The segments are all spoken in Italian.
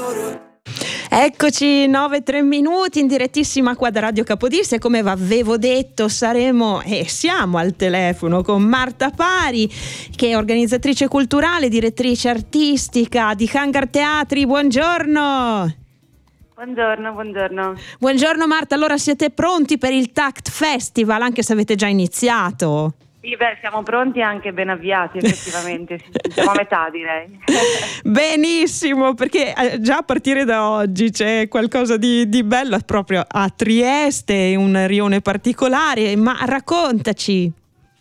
Eccoci, 9:03 in direttissima qua da Radio Capodistria. Come avevo detto, saremo e siamo al telefono con Marta Pari, che è organizzatrice culturale, direttrice artistica di Hangar Teatri. Buongiorno. Buongiorno. Buongiorno Marta, allora siete pronti per il Tact Festival, anche se avete già iniziato? Sì, siamo pronti e anche ben avviati effettivamente, siamo a metà direi. Benissimo, perché già a partire da oggi c'è qualcosa di bello proprio a Trieste, un rione particolare, ma raccontaci.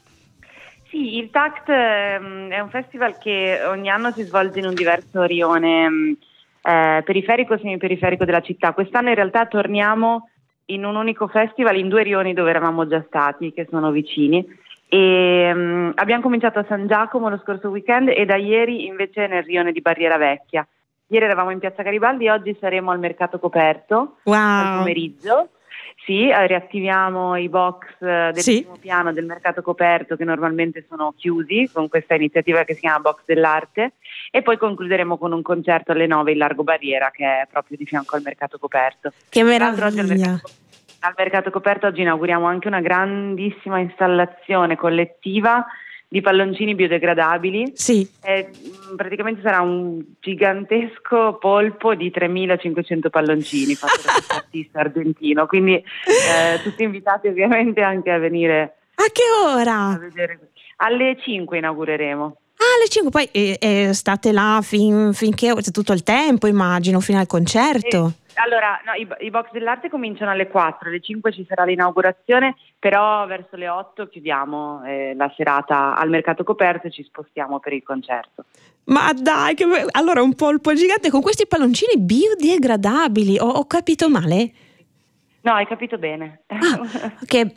Sì, il Tact è un festival che ogni anno si svolge in un diverso rione periferico o semiperiferico della città. Quest'anno in realtà torniamo in un unico festival in due rioni dove eravamo già stati, che sono vicini. E abbiamo cominciato a San Giacomo lo scorso weekend e da ieri invece nel rione di Barriera Vecchia. Ieri eravamo in Piazza Garibaldi, oggi saremo al mercato coperto al pomeriggio. Sì, riattiviamo i box del primo piano del mercato coperto che normalmente sono chiusi con questa iniziativa che si chiama Box dell'Arte, e poi concluderemo con un concerto alle 9 in Largo Barriera, che è proprio di fianco al mercato coperto. Che meraviglia! Al mercato coperto oggi inauguriamo anche una grandissima installazione collettiva di palloncini biodegradabili. Sì. Praticamente sarà un gigantesco polpo di 3.500 palloncini fatto da questo artista argentino, quindi tutti invitati ovviamente anche a venire. A che ora? A vedere. Alle 5 inaugureremo. Alle 5, poi state là finché tutto il tempo, immagino, fino al concerto. Allora, no, i box dell'arte cominciano alle 4, alle 5 ci sarà l'inaugurazione, però verso le 8 chiudiamo la serata al mercato coperto e ci spostiamo per il concerto. Ma dai, allora un polpo gigante con questi palloncini biodegradabili, ho capito male? No, hai capito bene. Che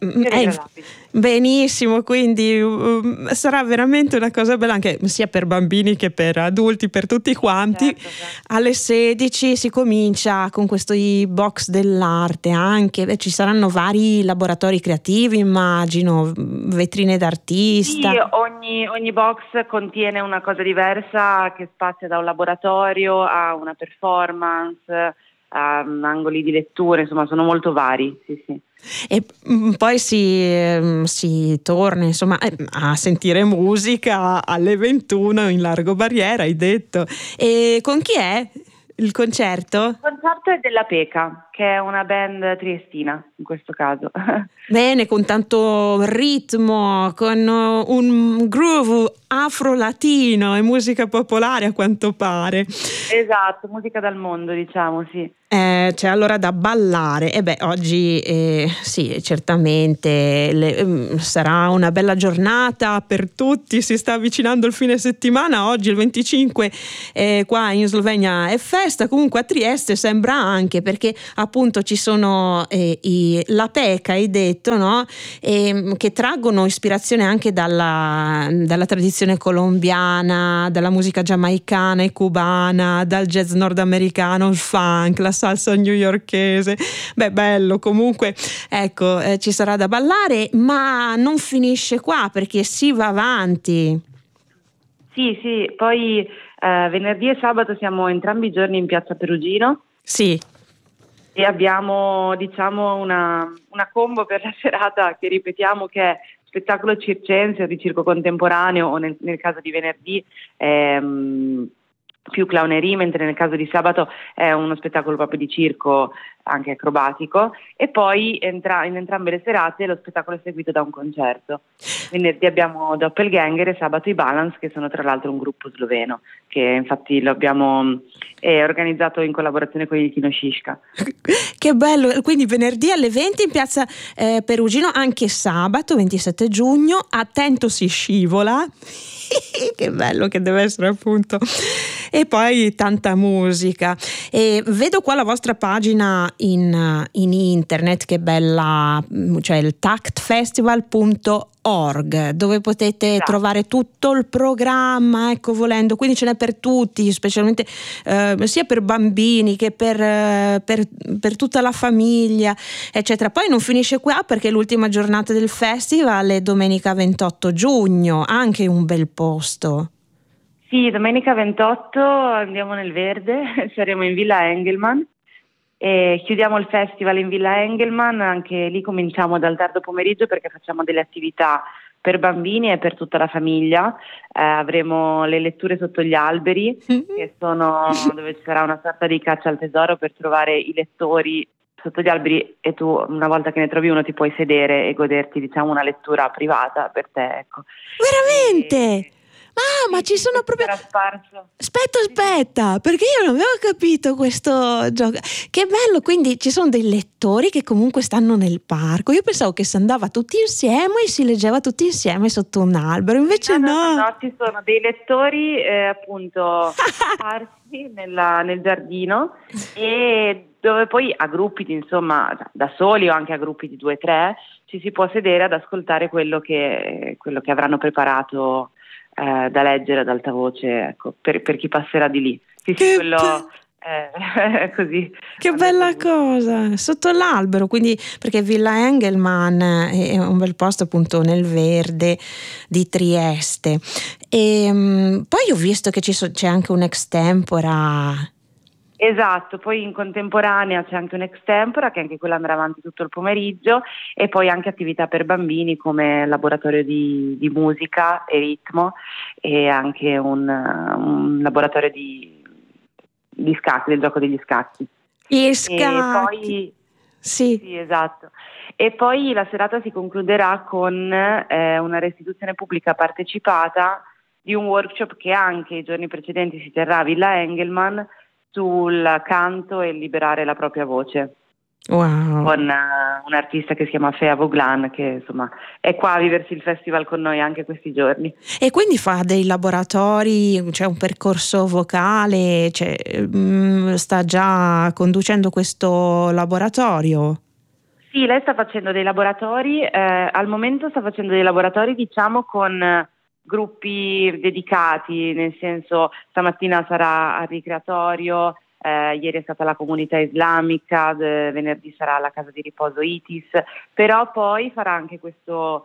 benissimo, quindi sarà veramente una cosa bella anche sia per bambini che per adulti, per tutti quanti. Certo. Alle 16 si comincia con questo box dell'arte, anche ci saranno vari laboratori creativi, immagino, vetrine d'artista. Sì, ogni box contiene una cosa diversa che spazia da un laboratorio a una performance, angoli di lettura, insomma sono molto vari, sì. E poi si torna insomma a sentire musica alle 21 in Largo Barriera, hai detto. E con chi è il concerto? Il concerto è della Peca, che è una band triestina in questo caso. Bene, con tanto ritmo, con un groove afro-latino e musica popolare a quanto pare. Esatto, musica dal mondo, diciamo, sì. C'è allora da ballare. Oggi sì, certamente sarà una bella giornata per tutti, si sta avvicinando il fine settimana. Oggi il 25 qua in Slovenia è festa, comunque a Trieste sembra anche, perché appunto ci sono la Peca, hai detto, no? Che traggono ispirazione anche dalla tradizione colombiana, dalla musica giamaicana e cubana, dal jazz nordamericano, il funk, la salsa newyorkese. Bello, comunque ecco, ci sarà da ballare, ma non finisce qua perché si va avanti. Sì, poi venerdì e sabato siamo entrambi i giorni in Piazza Perugino. Sì. E abbiamo, diciamo, una combo per la serata che ripetiamo, che è spettacolo circense o di circo contemporaneo, o nel caso di venerdì più clownerie, mentre nel caso di sabato è uno spettacolo proprio di circo anche acrobatico, e poi in entrambe le serate lo spettacolo è seguito da un concerto. Venerdì abbiamo Doppelganger e sabato i Balance, che sono tra l'altro un gruppo sloveno, che infatti lo abbiamo organizzato in collaborazione con il Kino Šiška. Che bello, quindi venerdì alle 20 in Piazza Perugino, anche sabato 27 giugno, attento si scivola. Che bello che deve essere, appunto. E poi tanta musica. E vedo qua la vostra pagina in internet, che bella, cioè il tactfestival.org, dove potete trovare tutto il programma, ecco, volendo, quindi ce n'è per tutti, specialmente sia per bambini che per tutta la famiglia, eccetera. Poi non finisce qua, perché l'ultima giornata del festival è domenica 28 giugno, anche un bel posto. Sì, domenica 28 andiamo nel Verde, saremo in Villa Engelmann e chiudiamo il festival in Villa Engelmann, anche lì cominciamo dal tardo pomeriggio perché facciamo delle attività per bambini e per tutta la famiglia. Avremo le letture sotto gli alberi, che sono dove ci sarà una sorta di caccia al tesoro per trovare i lettori sotto gli alberi, e tu una volta che ne trovi uno ti puoi sedere e goderti, diciamo, una lettura privata per te, ecco. Veramente? Ma Sì, ci sì, sono questo proprio... sarà sparso. Aspetta, perché io non avevo capito questo gioco. Che bello, quindi ci sono dei lettori che comunque stanno nel parco. Io pensavo che si andava tutti insieme e si leggeva tutti insieme sotto un albero, invece No, ci sono dei lettori appunto sparsi nel giardino, e dove poi a gruppi insomma, da soli o anche a gruppi di 2 o 3 ci si può sedere ad ascoltare quello che avranno preparato da leggere ad alta voce, ecco, per chi passerà di lì. Sì, quello così. Che bella cosa, sotto l'albero, quindi perché Villa Engelmann è un bel posto appunto nel Verde di Trieste. E poi ho visto che c'è anche un extempora. Esatto, poi in contemporanea c'è anche un extempora, che anche quella andrà avanti tutto il pomeriggio, e poi anche attività per bambini come laboratorio di musica e ritmo, e anche un laboratorio di scacchi, del gioco degli scacchi. Gli scacchi. E poi, sì, esatto. E poi la serata si concluderà con una restituzione pubblica partecipata di un workshop che anche i giorni precedenti si terrà a Villa Engelmann sul canto e liberare la propria voce. Wow. Con un artista che si chiama Fea Voglan, che insomma è qua a viversi il festival con noi anche questi giorni. E quindi fa dei laboratori, c'è un percorso vocale, sta già conducendo questo laboratorio? Sì, lei sta facendo dei laboratori, al momento sta facendo dei laboratori diciamo con gruppi dedicati, nel senso stamattina sarà al ricreatorio, ieri è stata la comunità islamica, venerdì sarà la casa di riposo ITIS, però poi farà anche questo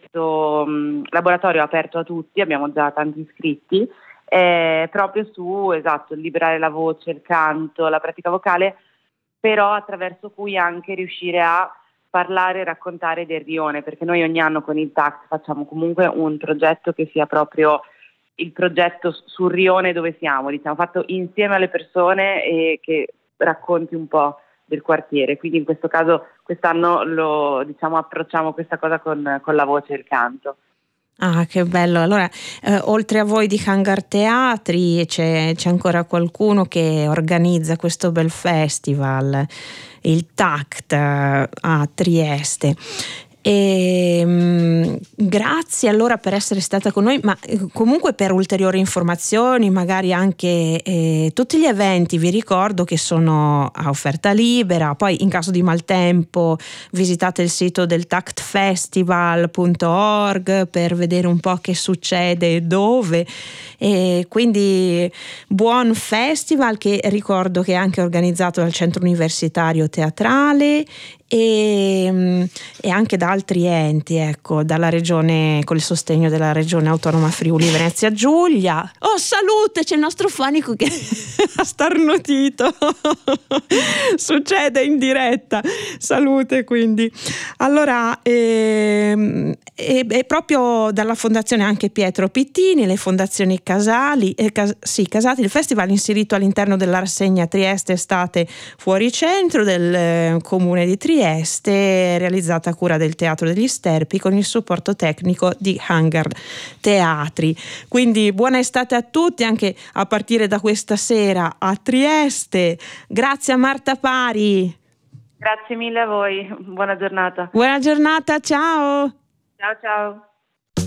laboratorio aperto a tutti, abbiamo già tanti iscritti, proprio su, esatto, liberare la voce, il canto, la pratica vocale, però attraverso cui anche riuscire a parlare e raccontare del rione, perché noi ogni anno con il TAC facciamo comunque un progetto che sia proprio il progetto sul rione dove siamo, diciamo, fatto insieme alle persone e che racconti un po' del quartiere. Quindi in questo caso quest'anno approcciamo questa cosa con la voce e il canto. Ah, che bello. Allora, oltre a voi di Hangar Teatri c'è ancora qualcuno che organizza questo bel festival, il TACT a Trieste. Grazie allora per essere stata con noi, ma comunque per ulteriori informazioni, magari anche tutti gli eventi, vi ricordo che sono a offerta libera, poi in caso di maltempo visitate il sito del tactfestival.org per vedere un po' che succede e dove, e quindi buon festival, che ricordo che è anche organizzato dal Centro Universitario Teatrale e anche da altri enti, ecco, dalla regione, con il sostegno della regione autonoma Friuli Venezia Giulia. Oh, salute, c'è il nostro fonico che ha starnutito. Succede in diretta. Salute, quindi. Allora, è proprio dalla fondazione anche Pietro Pittini, le fondazioni Casati, il festival inserito all'interno della rassegna Trieste Estate Fuori Centro del comune di Trieste, realizzata a cura del Teatro degli Sterpi con il supporto tecnico di Hangar Teatri. Quindi buona estate a tutti, anche a partire da questa sera a Trieste. Grazie a Marta Pari. Grazie mille a voi, buona giornata. Buona giornata, ciao. Ciao.